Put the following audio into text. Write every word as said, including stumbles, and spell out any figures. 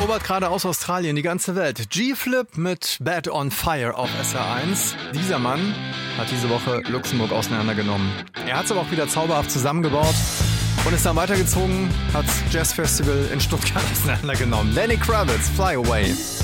erobert gerade aus Australien die ganze Welt. G-Flip mit Bad on Fire auf S R eins. Dieser Mann hat diese Woche Luxemburg auseinandergenommen. Er hat es aber auch wieder zauberhaft zusammengebaut und ist dann weitergezogen, hat Jazz Festival in Stuttgart auseinandergenommen. Lenny Kravitz, Fly Away.